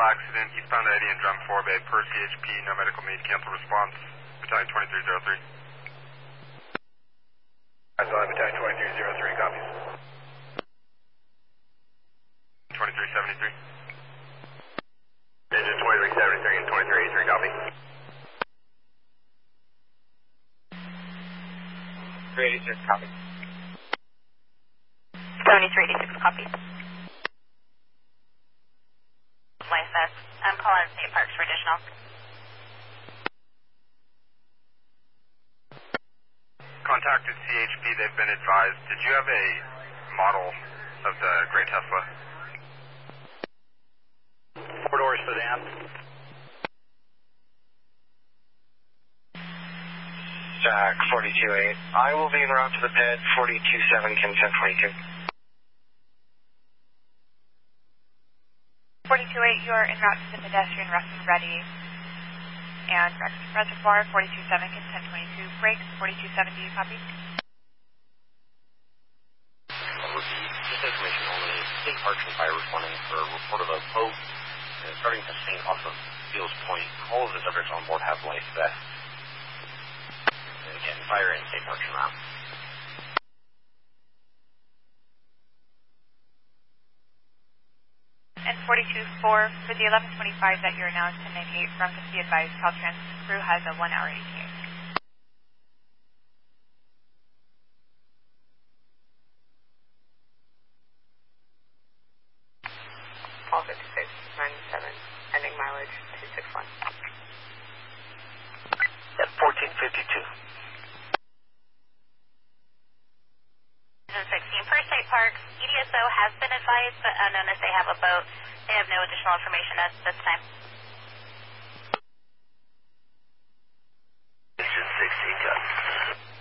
accident, eastbound 80 in Drum 4 Bay, per CHP, no medical need, cancel response, battalion 2303. Battalion 2303, copies. 2373. Engine 2373 and 2383, copy. 386, copy. 7386, copy. License. I'm calling State Parks for additional. Contacted CHP, they've been advised. Did you have a model of the gray Tesla? 4-door sedan. Jack 42-8. I will be en route to the pit, 42-7, can 1022. 42-8, you are en route to the pedestrian resting ready. And reservoir, 42-7, can 1022. Brakes, 42-7, do you copy? This information only. State Parks and Fire responding for a report of a boat starting to sink off of Beals Point. All of the subjects on board have life vests. And again, fire and State Parks around. And 42-4, for the 1125 that you're announced 1098 from the be advised, Caltrans crew has a 1-hour ETA. Call 5697, ending mileage 261. 1452. 16 per State Parks. EDSO has been advised, but unknown as they have a boat. They have no additional information at this time.